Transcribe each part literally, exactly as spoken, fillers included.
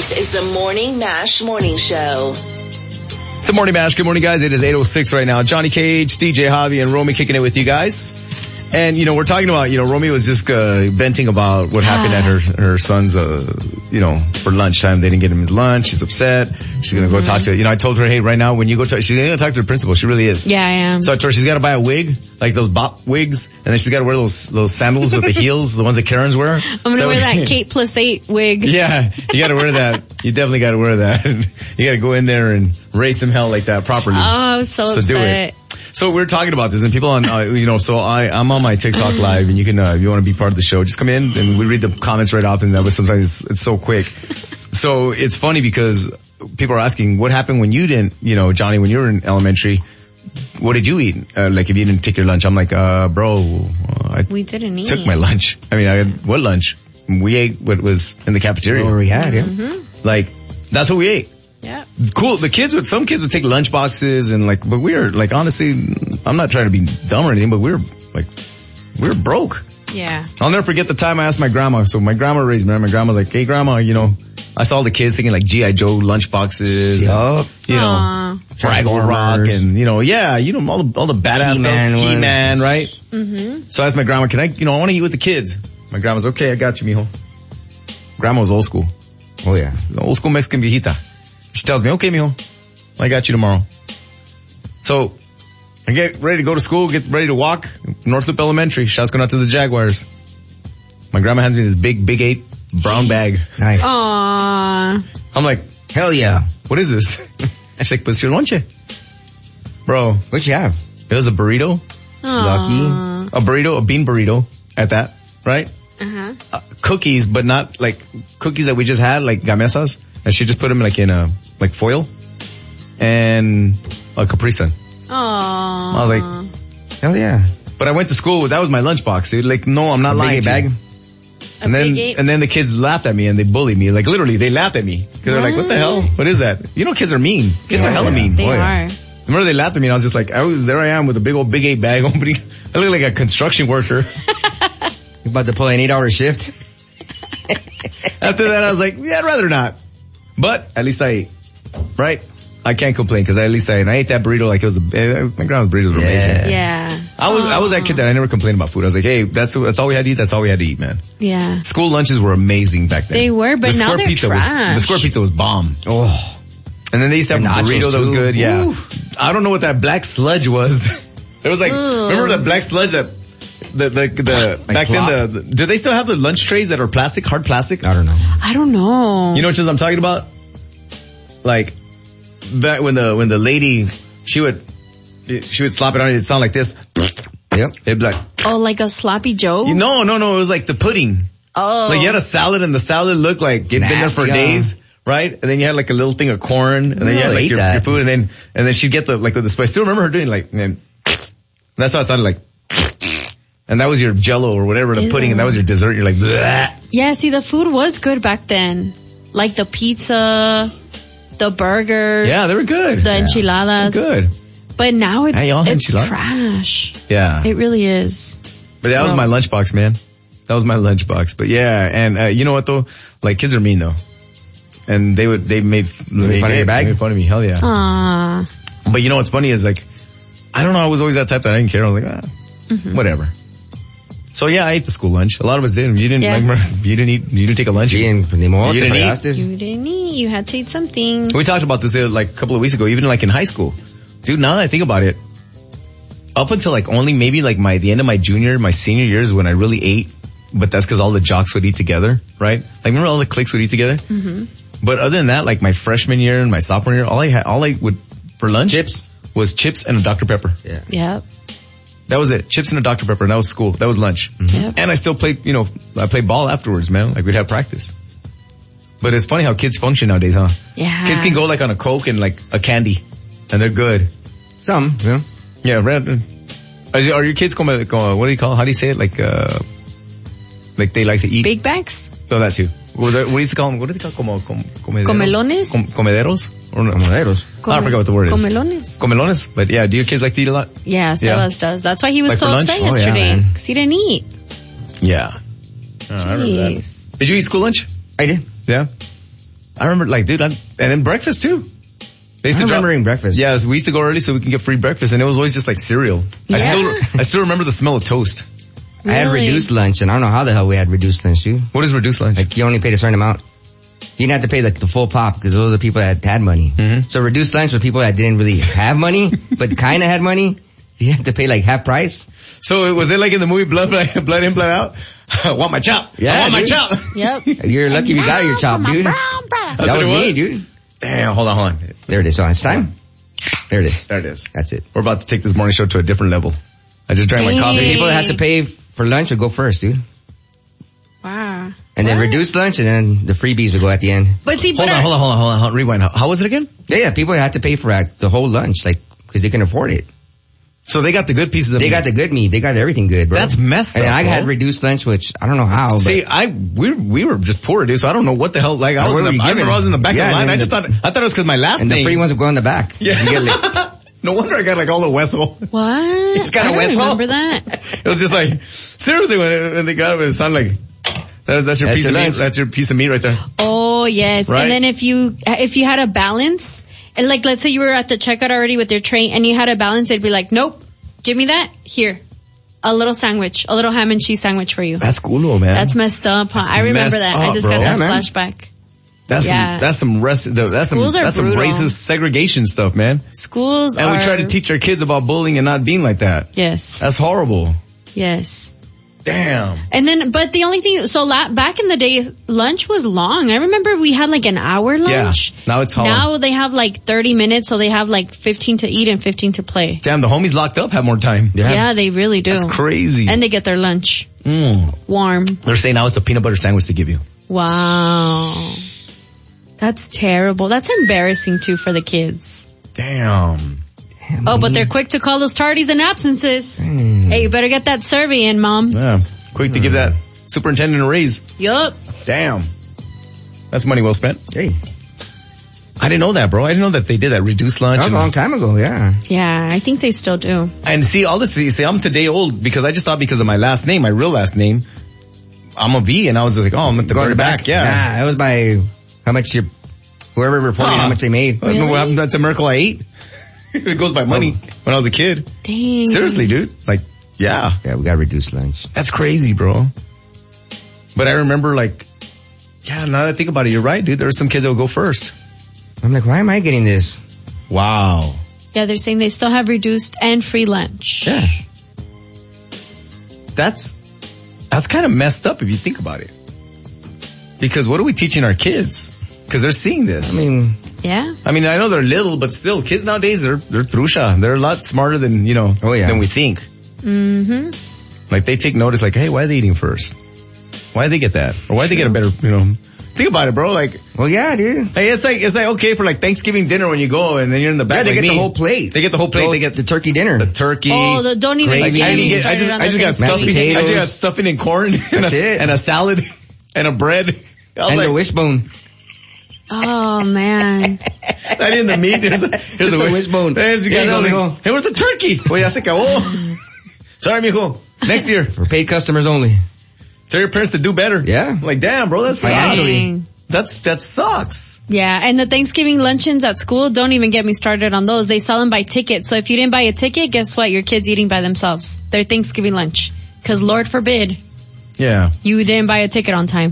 This is the Morning Mash Morning Show. It's the Morning Mash. Good morning, guys. It is eight oh six right now. Johnny Cage, D J Javi, and Romy kicking it with you guys. And, you know, we're talking about, you know, Romy was just uh, venting about what happened at her her son's, uh, you know, for lunchtime. They didn't get him his lunch. She's upset. She's going to go mm-hmm. talk to, you know, I told her, hey, right now, when you go to, she's going to talk to the principal. She really is. Yeah, I am. So I told her she's got to buy a wig, like those bop wigs, and then she's got to wear those those sandals with the heels, the ones that Karen's wear. I'm going to so, wear that Kate plus eight wig. Yeah, you got to wear that. You definitely got to wear that. You got to go in there and raise some hell like that properly. Oh, I was so, so upset. Do it. So we're talking about this, and people on, uh, you know, so I, I'm on my TikTok live, and you can, uh, if you want to be part of the show, just come in, and we read the comments right off, and that was sometimes it's, it's so quick. So it's funny because people are asking, what happened when you didn't, you know, Johnny, when you were in elementary, what did you eat? Uh, like if you didn't take your lunch, I'm like, uh, bro, uh, I we didn't eat. took my lunch. I mean, I had, what lunch? We ate what was in the cafeteria. What we had, yeah. Mm-hmm. Like, that's what we ate. Yeah. Cool. The kids would, some kids would take lunch boxes and like, but we were like, honestly, I'm not trying to be dumb or anything, but we were like, we were broke. Yeah. I'll never forget the time I asked my grandma. So my grandma raised me. My grandma's like, hey grandma, you know, I saw all the kids taking like G I Joe lunch boxes. Yup. You know, Aww. Fraggle Rock and, you know, yeah, you know, all the, all the badass He-Man stuff. He-Man, right? Mm-hmm. So I asked my grandma, can I, you know, I want to eat with the kids. My grandma's, okay, I got you, mijo. Grandma was old school. Oh yeah. The old school Mexican viejita. She tells me, okay, mijo, I got you tomorrow. So I get ready to go to school, get ready to walk. Northrop Elementary. Shouts going out to the Jaguars. My grandma hands me this big, big eight brown bag. Nice. Aww. I'm like, hell yeah. What is this? She's like, pues your lonche. Bro. What'd you have? It was a burrito. Slucky. A burrito, a bean burrito at that, right? Uh-huh. Uh, cookies, but not like cookies that we just had, like gamesas. And she just put them like in a, like foil. And a Capri Sun. Aww. I was like, hell yeah. But I went to school, that was my lunchbox, dude. Like, no, I'm not a lying. Big bag. And then, and then the kids laughed at me and they bullied me. Like literally, they laughed at me. Cause they're like, what the hell? What is that? You know, kids are mean. Kids yeah, are hella yeah. mean. They Boy. are. Remember they laughed at me and I was just like, I was, there I am with a big old big eight bag opening. I look like a construction worker. You about to pull an eight hour shift? After that, I was like, yeah, I'd rather not. But at least I ate. Right? I can't complain because at least I ate. I ate that burrito like it was a, my grandma's burritos were yeah. amazing. Yeah. I was, Aww. I was that kid that I never complained about food. I was like, hey, that's, that's all we had to eat. That's all we had to eat, man. Yeah. School lunches were amazing back then. They were, but the now square they're pizza trash. Was, the square pizza was bomb. Oh. And then they used to have a burrito that was good. Yeah. Ooh. I don't know what that black sludge was. There was like, Ooh. remember that black sludge that, the, the, the, like back flop? then the, the, do they still have the lunch trays that are plastic, hard plastic? I don't know. I don't know. You know what I'm talking about? Like, back when the, when the lady, she would, she would slop it on it, it'd sound like this. Yep. It'd be like, oh, like a sloppy Joe? no, no, no, it was like the pudding. Oh. Like you had a salad and the salad looked like it'd been there for Nasty, days, right? And then you had like a little thing of corn, and then you had like your, your food, and then and then she'd get the like the spice. I still remember her doing like, and that's how it sounded like. And that was your Jello or whatever the Ew. pudding, and that was your dessert. You're like, bleh. Yeah, see, the food was good back then. Like the pizza, the burgers. Yeah, they were good. The yeah. enchiladas. Good. But now it's Hey, y'all had it's enchiladas? trash. Yeah. It really is. But that was my gross. lunchbox, man. That was my lunchbox. But yeah, and uh, you know what though? Like kids are mean though. And they would, they made, they made fun of your bag? They made fun of me. Hell yeah. Aww. But you know what's funny is like, I don't know, I was always that type that I didn't care. I was like, ah, Mm-hmm. whatever. So yeah, I ate the school lunch. A lot of us did. You didn't, Yeah. like, you didn't eat, you didn't take a lunch. Bien, ni modo, You te didn't eat? fregaste. You didn't eat. You had to eat something. We talked about this uh, like a couple of weeks ago, even like in high school. Dude, now that I think about it, up until like only maybe like my, the end of my junior, my senior years when I really ate, but that's cause all the jocks would eat together, right? Like remember all the cliques would eat together? Mm-hmm. But other than that, like my freshman year and my sophomore year, all I had, all I would, for lunch, Chips. was chips and a Doctor Pepper. Yeah. Yep. That was it. Chips and a Doctor Pepper, and that was school. That was lunch. Mm-hmm. Yep. And I still played, you know, I played ball afterwards, man. Like we'd have practice. But it's funny how kids function nowadays, huh? Yeah. Kids can go like on a Coke and like a candy, and they're good. Some, yeah. Yeah, red. Are your, are your kids como, como, what do you call, how do you say it? Like, uh, like they like to eat? Big bags? No, that too. What, what do you call them? What do they call como, como, comederos? Comelones? Com, comederos? Or no? Comoderos. Come, I forgot what the word is. Comelones. Comelones? But yeah, do your kids like to eat a lot? Yeah, Sebas does. That's why he was Like so for lunch? upset Oh, yeah, yesterday. man. Because he didn't eat. Yeah. Oh, I remember that. Jeez. Did you eat school lunch? I did. Yeah? I remember, like, dude, I, and then breakfast too. They used I to remember drop- eating breakfast. Yeah, so we used to go early so we can get free breakfast, and it was always just like cereal. I Yeah. still, I still remember the smell of toast. I had Really? reduced lunch, and I don't know how the hell we had reduced lunch, dude. What is reduced lunch? Like, you only paid a certain amount. You didn't have to pay like the full pop because those are the people that had money. Mhm. So reduced lunch was people that didn't really have money, but kind of had money. You have to pay like half price. So was it like in the movie Blood, Blood In, Blood Out? I want my chop. Yeah, I want my dude. chop. Yep. You're lucky if you got your chop, dude. That's That what was it me, was? dude. Damn, hold on, hold on. There it is. So it's time. There it is. There it is. That's it. We're about to take this morning show to a different level. I just drank my Dang. coffee. People that had to pay for lunch would go first, dude. Wow. And then What? reduced lunch, and then the freebies would go at the end. But see, Hold but on, I- hold on, hold on, hold on, hold on. Rewind. How, how was it again? Yeah, yeah. People had to pay for like, the whole lunch, like, because they can afford it. So they got the good pieces of They meat. got the good meat. They got everything good, bro. That's messed And up, then I bro. had reduced lunch, which I don't know how. See, but I we we were just poor, dude. So I don't know what the hell. Like I What was, in were the, you I remember given? I was in the back Yeah, of the line. and I then just the- thought I thought it was because my last and name. the free ones would go in the back. Yeah. You get like, No wonder I got like all the whistle. what? It's got a I don't whistle. remember that. It was just like seriously when, when they got it, it sounded like that, that's your That's piece your of meat. lunch. That's your piece of meat right there. Oh yes. Right? And then if you if you had a balance, and like let's say you were at the checkout already with your tray, and you had a balance, they'd be like, nope, give me that here. A little sandwich, a little ham and cheese sandwich for you. That's cool, man. That's messed up, huh? That's I remember messed that. I up, just bro. got Yeah, that man. flashback. that's yeah. some that's some rest. That's some Schools are that's some brutal. racist segregation stuff, man. Schools And are. we try to teach our kids about bullying and not being like that. Yes, That's horrible. yes. Damn. And then, but the only thing, so la- back in the day, lunch was long. I remember we had like an hour lunch. Yeah. Now it's hard. Now they have like thirty minutes, so they have like fifteen to eat and fifteen to play. Damn, the homies locked up have more time. Yeah, they really do. That's crazy. And they get their lunch Mm. warm. They're saying now it's a peanut butter sandwich they give you. Wow. That's terrible. That's embarrassing too for the kids. Damn. Oh, but they're quick to call those tardies and absences. Hmm. Hey, you better get that survey in, Mom. Yeah. Quick to give that superintendent a raise. Yup. Damn. That's money well spent. hey, I didn't know that, bro. I didn't know that they did that reduced lunch. that was a and- long time ago, yeah. Yeah, I think they still do. And see, all this, see, I'm today old because I just thought because of my last name, my real last name, I'm a V, and I was just like, oh, I'm at the Go in very the back. Yeah. Nah, it was by how much you, whoever reported Huh. how much they made. I don't know what Really? happened. That's a miracle I ate. It goes by money when I was a kid. Dang. Seriously, dude. Like, yeah. Yeah, we got reduced lunch. That's crazy, bro. But I remember like, yeah, now that I think about it, you're right, dude. There are some kids that will go first. I'm like, why am I getting this? Wow. Yeah, they're saying they still have reduced and free lunch. Yeah. That's, that's kind of messed up if you think about it. Because what are we teaching our kids? Because they're seeing this. I mean, Yeah. I mean, I know they're little, but still, kids nowadays, they're, they're trusha. They're a lot smarter than, you know, Oh, yeah. than we think. Mm-hmm. Like, they take notice, like, hey, why are they eating first? Why did they get that? Or why did they get a better, you know, think about it, bro. Like, well, yeah, dude. hey, it's like, it's like, okay, for like Thanksgiving dinner when you go and then you're in the back. Yeah, they like get the me. whole plate. They get the whole plate. Oh, They get the turkey dinner. the turkey. Oh, the, don't even Like, get I, me didn't get, I started just, on I the just got Thanksgiving. stuffing. potatoes. I just got stuffing and corn and That's a, it. and a salad and a bread. I was and like, the wishbone. Oh, man. I didn't the meat. Here's a, here's Just a the wish- wishbone. There's the Here guy. you go, Like, mijo. hey, where's the turkey? Oh, ya se acabó. Sorry, mijo. Next year. For paid customers only. Tell your parents to do better. Yeah. Like, damn, bro, that's Financially. Dang. That's, that sucks. Yeah, and the Thanksgiving luncheons at school, don't even get me started on those. They sell them by ticket. So if you didn't buy a ticket, guess what? Your kid's eating by themselves. Their Thanksgiving lunch. Cause Lord forbid, Yeah. you didn't buy a ticket on time.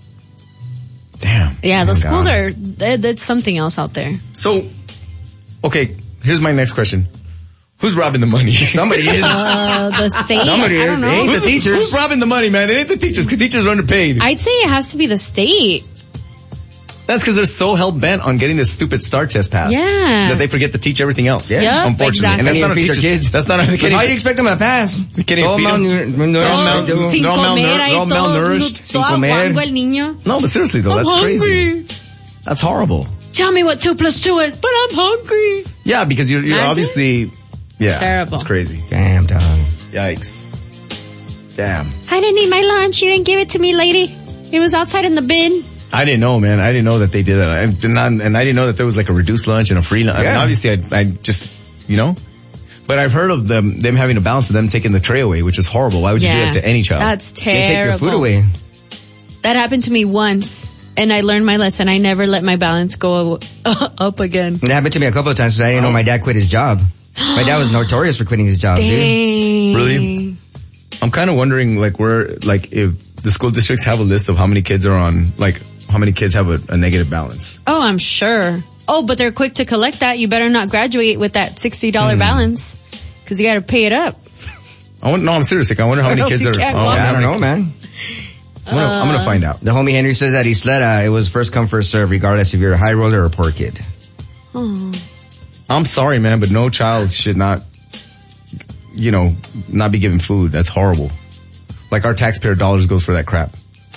Damn. Yeah, the Oh, schools God. are, that- that's something else out there. So, okay, here's my next question. Who's robbing the money? Somebody is. Uh, the state, Somebody I don't is. know. It ain't Who's, the teachers. who's robbing the money, man? It ain't the teachers, because teachers are underpaid. I'd say it has to be the state. That's because they're so hell-bent on getting this stupid STAR test passed. Yeah. That they forget to teach everything else. Yeah. Yep, Unfortunately. exactly. And that's Can't not on even feed their teachers. kids. That's not on the Because kids. how do you expect them to pass? Can't even Todo feed them. malnu- Todo mal- malnourished. Sin no comer, malnour- ahí no todo, malnourished, todo sin comer. aguango el niño. No, but seriously though, I'm that's crazy. hungry. That's horrible. Tell me what two plus two is, but I'm hungry. Yeah, because you're, you're Imagine? obviously, yeah. Terrible. It's crazy. Damn, dog. Yikes. Damn. I didn't eat my lunch. You didn't give it to me, lady. It was outside in the bin. I didn't know, man. I didn't know that they did that. I did not, and I didn't know that there was like a reduced lunch and a free lunch. I mean, Yeah. obviously I, I just, you know, but I've heard of them, them having a balance of them taking the tray away, which is horrible. Why would you Yeah. do that to any child? That's They terrible. take their food away. That happened to me once. and I learned my lesson. I never let my balance go up again. It happened to me a couple of times because I didn't know my dad quit his job. My dad was notorious for quitting his job, Dang. dude. Really? I'm kind of wondering, like, where, like, if the school districts have a list of how many kids are on, like, how many kids have a, a negative balance. Oh, I'm sure. Oh, but they're quick to collect that. You better not graduate with that sixty dollars Hmm. balance because you got to pay it up. I want, no, I'm serious. Like, I wonder how Or many else kids you are. can't oh, walk. Yeah, I don't I'm know, man. gonna, I'm gonna find out. The homie Henry says that Isleta, it was first come, first serve, regardless if you're a high roller or a poor kid. Oh. I'm sorry, man, but no child should not, you know, not be given food. That's horrible. Like, our taxpayer dollars goes for that crap.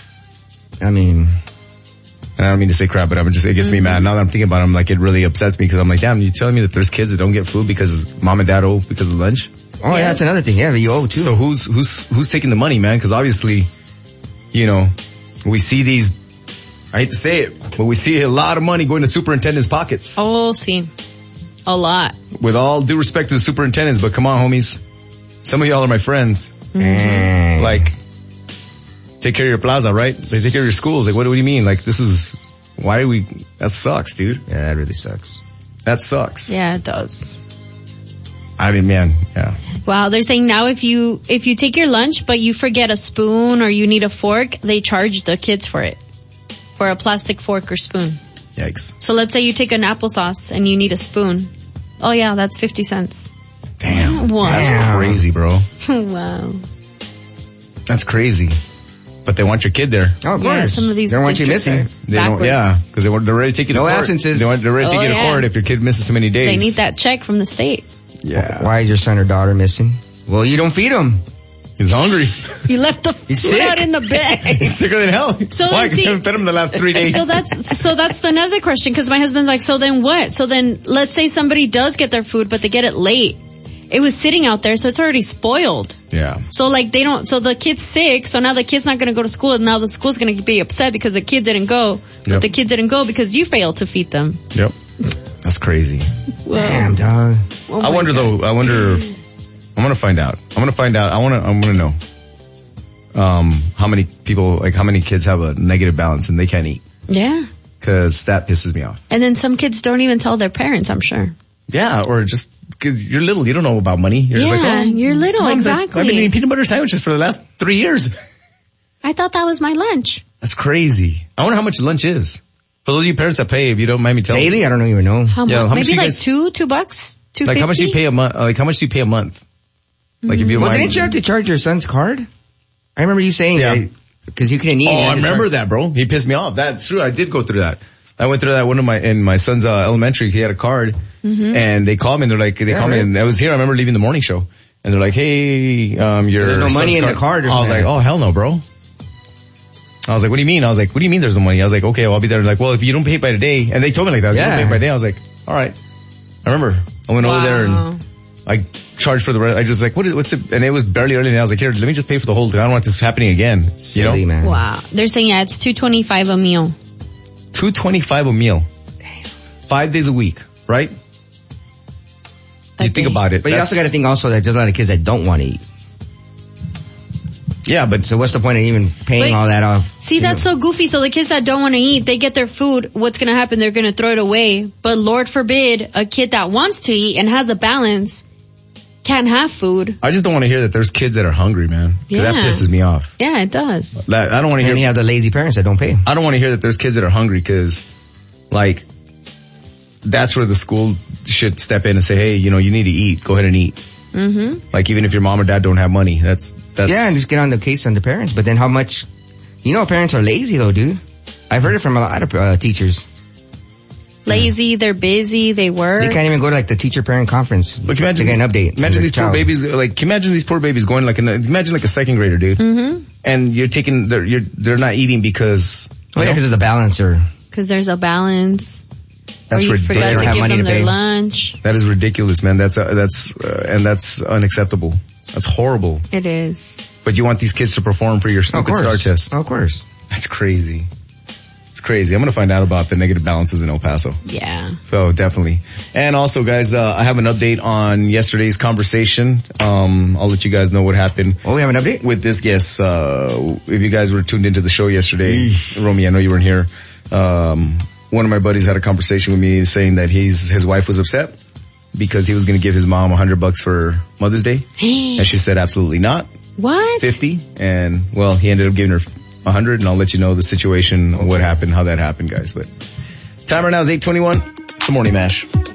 I mean, And I don't mean to say crap, but I'm just, it gets Mm-hmm. me mad. Now that I'm thinking about it, I'm like, it really upsets me because I'm like, damn, you telling me that there's kids that don't get food because mom and dad owe because of lunch? oh yeah, that's another thing. Yeah, you owe too. So who's, who's, who's taking the money, man? Because obviously, you know, we see these, I hate to say it, but we see a lot of money going to superintendents' pockets. Oh, see. A lot. With all due respect to the superintendents, but come on, homies. Some of y'all are my friends. Mm. Like, take care of your plaza, right? They take care of your schools. Like, what do you mean? Like, this is, why do we, that sucks, dude. Yeah, that really sucks. That sucks. Yeah, it does. I mean, man, yeah. Wow, they're saying now if you if you take your lunch but you forget a spoon or you need a fork, they charge the kids for it. For a plastic fork or spoon. Yikes. So let's say you take an applesauce and you need a spoon. Oh yeah, that's fifty cents. Damn. Wow. That's Damn. crazy, bro. Wow. That's crazy. But they want your kid there. Oh, of Yeah, course. some of these They don't want you districts missing. are They don't, backwards. yeah, because they want, they're ready to take you to No court. absences. They want, they're ready to Oh, take you to yeah. court if your kid misses too many days. They need that check from the state. Yeah. Why is your son or daughter missing? Well, you don't feed them. He's hungry. You left the He's food sick. out in the bed. He's sicker than hell. So Why? then Because see- I haven't fed him the last three days. So that's so that's another question because my husband's like, so then what? So then let's say somebody does get their food, but they get it late. It was sitting out there, so it's already spoiled. Yeah. So like they don't. So the kid's sick. So now the kid's not going to go to school, and now the school's going to be upset because the kid didn't go. But Yep. the kid didn't go because you failed to feed them. Yep. That's crazy. Well, Damn, dog. oh I my wonder God. though, I wonder, I'm gonna find out. I'm gonna find out. I wanna, I'm gonna know, um, how many people, like how many kids have a negative balance and they can't eat. Yeah. Cause that pisses me off. And then some kids don't even tell their parents. I'm sure. Yeah, or just cause you're little, you don't know about money. You're just Yeah, like, oh, you're little, Mom's like, exactly. I've been eating peanut butter sandwiches for the last three years. I thought that was my lunch. That's crazy. I wonder how much lunch is. For those of you parents that pay, if you don't mind me telling Daily? I don't even know. How Yeah, much? how much Maybe you like guys- two, two bucks, two Like fifty. how much do you pay a month? Like how much do you pay a month? Like if you Well, mind. didn't you have to charge your son's card? I remember you saying Yeah. that because you couldn't eat. Oh, you had I to remember charge- that, bro. He pissed me off. That's true. I did go through that. I went through that one of my, in my son's, uh, elementary, he had a card and they called me and they're like, they Yeah, called me right. and I was here. I remember leaving the morning show and they're like, hey, um, your There's no son's money in the card or I was something. like, oh, hell no, bro. I was like, what do you mean? I was like, what do you mean there's no money? I was like, okay, well, I'll be there. They're like, well, if you don't pay by today, and they told me like that, if you Yeah. don't pay by today, I was like, all right. I remember I went over there Wow. and I charged for the rest. I just like, what is, what's it? And it was barely early and I was like, here, let me just pay for the whole thing. I don't want this happening again. Silly, you know? man. Wow. They're saying, yeah, it's two twenty-five a meal. two twenty-five a meal. Five days a week, right? A You think day. about it. But you that's- also got to think also that there's a lot of kids that don't want to eat. yeah, but So what's the point of even paying But- all that off? See, that's so goofy. So the kids that don't want to eat, they get their food. What's going to happen? They're going to throw it away. But Lord forbid, a kid that wants to eat and has a balance can't have food. I just don't want to hear that there's kids that are hungry, man. 'Cause That Yeah. pisses me off. Yeah, it does. That, I don't want to And you hear, have the lazy parents that don't pay. I don't want to hear that there's kids that are hungry because, like, that's where the school should step in and say, hey, you know, you need to eat. Go ahead and eat. Mm-hmm. Like, even if your mom or dad don't have money, that's, that's. Yeah, and just get on the case on the parents. But then how much, you know, parents are lazy though, dude. I've heard it from a lot of uh, teachers. Lazy, they're busy, they work. They can't even go to like the teacher parent conference Look, imagine to get an these- update. Imagine of these their poor child. babies, like, can you imagine these poor babies going like, an, imagine like a second grader, dude. Mm-hmm. And you're taking, they're, you're, they're not eating because, Oh yeah, you know, because it's a balancer. Because there's a balance. that's or you forgot ridiculous. to have give money them to their pay. lunch. That is ridiculous, man. That's, uh, that's, uh, and that's unacceptable. That's horrible. It is. But you want these kids to perform for your Of stupid course. star test. Of course. That's crazy. It's crazy. I'm gonna find out about the negative balances in El Paso. Yeah. So definitely. And also guys, uh, I have an update on yesterday's conversation. Um, I'll let you guys know what happened. Oh, we have an update? With this, yes, uh, if you guys were tuned into the show yesterday, Romy, I know you weren't here. Um, one of my buddies had a conversation with me saying that his his wife was upset because he was going to give his mom a hundred bucks for Mother's Day, and she said absolutely not. What? Fifty, and well, he ended up giving her a hundred, and I'll let you know the situation, what happened, how that happened, guys. But time right now is eight twenty-one. It's the Morning Mash.